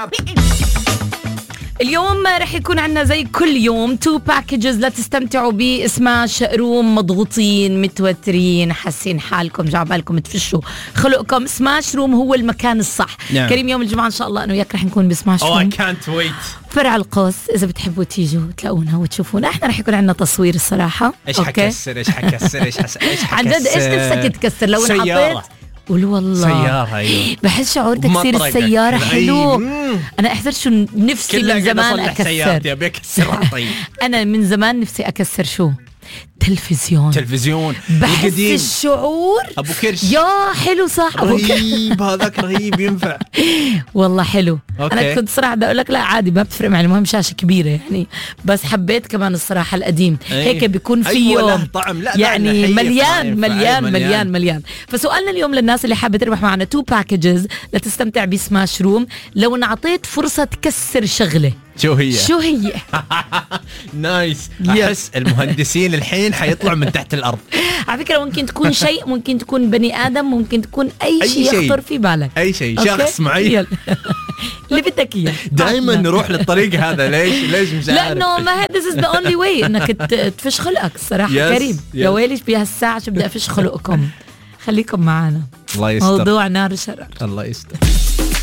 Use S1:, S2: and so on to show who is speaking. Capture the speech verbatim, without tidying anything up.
S1: شباب.
S2: اليوم رح يكون عنا زي كل يوم تو باكجز لتستمتعوا بسماش روم. مضغوطين متوترين حاسين حالكم جعبالكم تفشوا خلقكم، سماش روم هو المكان الصح.
S1: نعم.
S2: كريم يوم الجمعة إن شاء الله أنه وياك رح نكون بسماش
S1: Oh
S2: روم
S1: I can't wait.
S2: فرع القوس. إذا بتحبوا تيجوا تلاقونا وتشوفونا. إحنا رح يكون عنا تصوير الصراحة.
S1: إيش حكسر إيش حكسر إيش حس إيش حكسر
S2: عن جد إيش نفسك تكسر لو انحطيت؟
S1: سيارة.
S2: قولوا والله
S1: سيارة. أيوه.
S2: بحس شعور تكسير
S1: مطرقة
S2: السيارة
S1: كذا.
S2: حلو.
S1: أي.
S2: أنا أحضر شو نفسي من زمان أكسر.
S1: أبي أكسر. طيب.
S2: أنا من زمان نفسي أكسر شو؟ تلفزيون.
S1: تلفزيون.
S2: بحس
S1: القديم.
S2: الشعور
S1: أبو كرش.
S2: يا حلو صح. أبو كرش
S1: رهيب هذاك رهيب ينفع.
S2: والله حلو.
S1: أوكي.
S2: أنا كنت صراحة بدي أقول لك لا عادي ما بتفرق معي، المهم شاشة كبيرة يعني. بس حبيت كمان الصراحة القديم.
S1: أي.
S2: هيك بيكون فيه
S1: أيوة له طعم. لا
S2: يعني
S1: لا
S2: مليان مليان
S1: مليان
S2: مليان مليان. فسؤالنا اليوم للناس اللي حابة تربح معنا تو باكجز لتستمتع بسماش روم، لو نعطيت فرصة تكسر شغلة
S1: شو هي؟
S2: شو هي؟
S1: نايس. أحس المهندسين الحين حيطلعوا من تحت الأرض.
S2: على فكرة ممكن تكون شيء، ممكن تكون بني آدم، ممكن تكون أي,
S1: أي
S2: شيء
S1: شيء.
S2: يخطر في بالك.
S1: أي شيء.
S2: أوكي؟
S1: شخص معين.
S2: يلا. اللي بدك إياه.
S1: دائما نروح للطريق هذا. ليش ليش مش عارف.
S2: لأنه ما this is the only way إنك ت- تفش خلقك الصراحة.
S1: Yes,
S2: كريم
S1: yes.
S2: يا ويليش بهالساعة شو بدي أفش خلقكم. خليكم معنا.
S1: الله يستر.
S2: موضوع نار شرر.
S1: الله يستر.